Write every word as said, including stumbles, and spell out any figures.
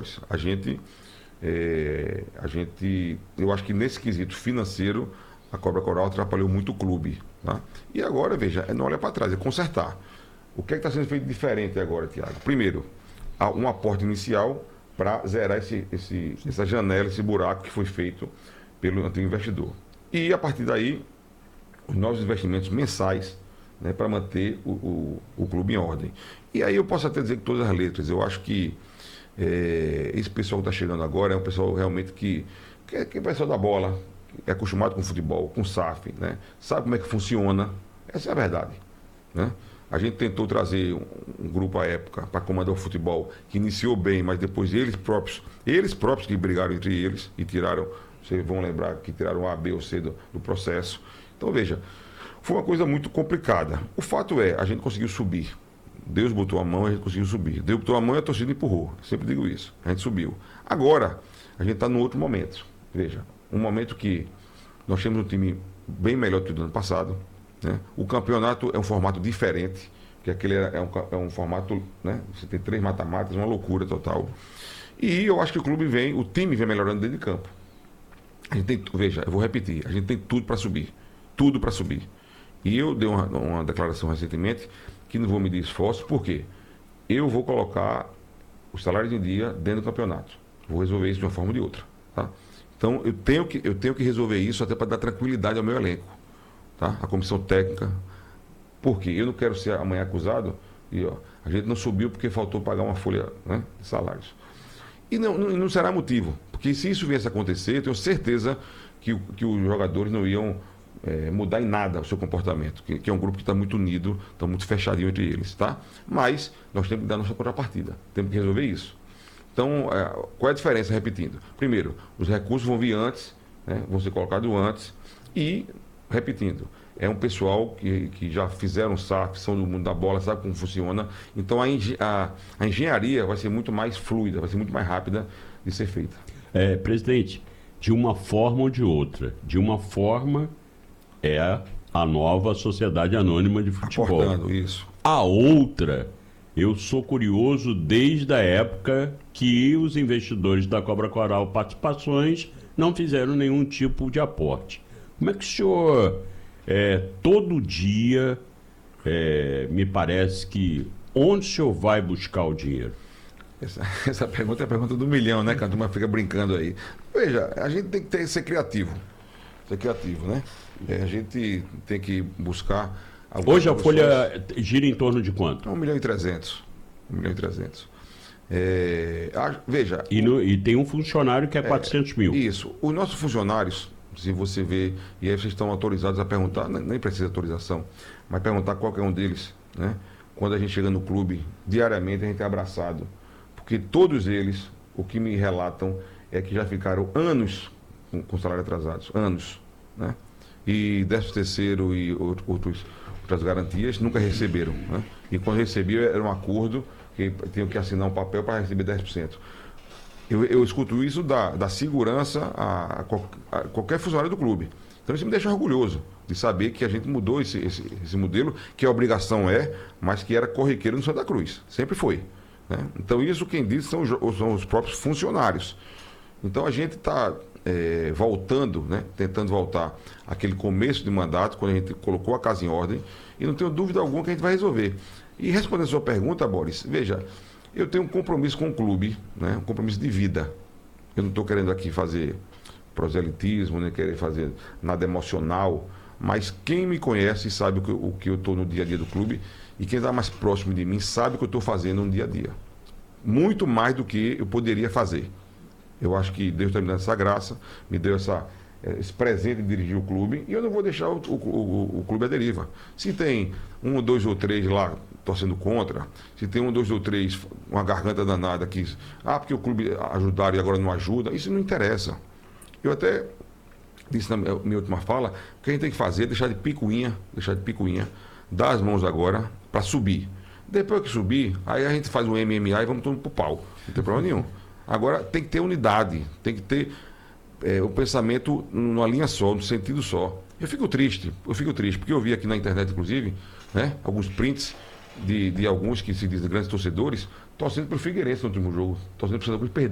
Boris. A gente, é, a gente, eu acho que nesse quesito financeiro, a Cobra Coral atrapalhou muito o clube. Tá? E agora, veja, é não olhar para trás, é consertar. O que é que está sendo feito diferente agora, Tiago? Primeiro, há um aporte inicial para zerar esse, esse, essa janela, esse buraco que foi feito pelo antigo investidor. E, a partir daí, os novos investimentos mensais, né, para manter o, o, o clube em ordem. E aí eu posso até dizer que todas as letras, eu acho que é, esse pessoal que está chegando agora é um pessoal realmente que, que, é, que é pessoal da bola, é acostumado com futebol, com S A F, né, sabe como é que funciona. Essa é a verdade. Né? A gente tentou trazer um, um grupo à época para comandar o futebol, que iniciou bem, mas depois eles próprios, eles próprios que brigaram entre eles e tiraram, vocês vão lembrar que tiraram A, B ou C do, do processo. Então, veja, foi uma coisa muito complicada. O fato é, a gente conseguiu subir. Deus botou a mão e a gente conseguiu subir. Deus botou a mão e a torcida empurrou. Sempre digo isso. A gente subiu. Agora, a gente está num outro momento. Veja, um momento que nós temos um time bem melhor do que o do ano passado. Né? O campeonato é um formato diferente, que aquele é um, é um formato, né? Você tem três mata-matas, uma loucura total. E eu acho que o clube vem, o time vem melhorando dentro de campo. A gente tem, veja, eu vou repetir, a gente tem tudo para subir. Tudo para subir. E eu dei uma, uma declaração recentemente que não vou medir esforço, porque eu vou colocar os salários em dia dentro do campeonato. Vou resolver isso de uma forma ou de outra. Tá? Então, eu tenho, que, eu tenho que resolver isso até para dar tranquilidade ao meu elenco. Tá? A comissão técnica. Porque eu não quero ser amanhã acusado e ó, a gente não subiu porque faltou pagar uma folha, né, de salários. E não, não, não será motivo. Porque se isso viesse a acontecer, eu tenho certeza que, que os jogadores não iam é, mudar em nada o seu comportamento. Que, que é um grupo que está muito unido, está muito fechadinho entre eles. Tá? Mas nós temos que dar nossa contrapartida. Temos que resolver isso. Então, é, qual é a diferença, repetindo? Primeiro, os recursos vão vir antes, né, vão ser colocados antes. E, repetindo, é um pessoal que, que já fizeram S A F, são do mundo da bola, sabe como funciona. Então, a, engen a, a engenharia vai ser muito mais fluida, vai ser muito mais rápida de ser feita. É, presidente, de uma forma ou de outra. De uma forma é a nova Sociedade Anônima de Futebol. Aportando isso. A outra, eu sou curioso desde a época que os investidores da Cobra Coral Participações não fizeram nenhum tipo de aporte. Como é que o senhor, é, todo dia, é, me parece que, onde o senhor vai buscar o dinheiro? Essa, essa pergunta é a pergunta do milhão, né? Que a turma fica brincando aí. Veja, a gente tem que ter, ser criativo. Ser criativo, né? É, a gente tem que buscar... Hoje a folha gira em torno de quanto? Um milhão e trezentos. Um milhão e trezentos. É, a, veja... E, no, e tem um funcionário que é, é quatrocentos mil. Isso. Os nossos funcionários, se você vê, e aí vocês estão autorizados a perguntar, nem precisa de autorização, mas perguntar qualquer um deles, né? Quando a gente chega no clube, diariamente a gente é abraçado. Porque todos eles, o que me relatam é que já ficaram anos com, com salário atrasados, anos, né? E décimo terceiro e outros, outras garantias nunca receberam, né? E quando recebiam era um acordo que tinham que assinar um papel para receber dez por cento. Eu, eu escuto isso da, da segurança a, a, qual, a qualquer funcionário do clube. Então isso me deixa orgulhoso de saber que a gente mudou esse, esse, esse modelo, que a obrigação é, mas que era corriqueiro no Santa Cruz, sempre foi. Né? Então isso quem diz são, são os próprios funcionários. Então a gente está é, voltando, né? Tentando voltar àquele começo de mandato, quando a gente colocou a casa em ordem, e não tenho dúvida alguma que a gente vai resolver. E respondendo a sua pergunta, Boris, veja, eu tenho um compromisso com o clube, né? Um compromisso de vida. Eu não estou querendo aqui fazer proselitismo, nem querer fazer nada emocional, mas quem me conhece sabe o que, o que eu estou no dia a dia do clube, e quem está mais próximo de mim sabe o que eu estou fazendo no dia a dia. Muito mais do que eu poderia fazer. Eu acho que Deus está me dando essa graça, me deu essa, esse presente de dirigir o clube, e eu não vou deixar o, o, o, o clube à deriva. Se tem um, dois ou três lá torcendo contra, se tem um, dois ou três, uma garganta danada que, ah, porque o clube ajudaram e agora não ajuda, isso não interessa. Eu até disse na minha última fala, o que a gente tem que fazer é deixar de picuinha, deixar de picuinha, dar as mãos agora para subir. Depois que subir, aí a gente faz um M M A e vamos todo pro pau. Não tem problema nenhum. Agora tem que ter unidade, tem que ter é, o pensamento numa linha só, no sentido só. Eu fico triste, eu fico triste, porque eu vi aqui na internet, inclusive, né, alguns prints de, de alguns que se dizem grandes torcedores, torcendo pro Figueirense no último jogo, torcendo pro Santa Cruz perder.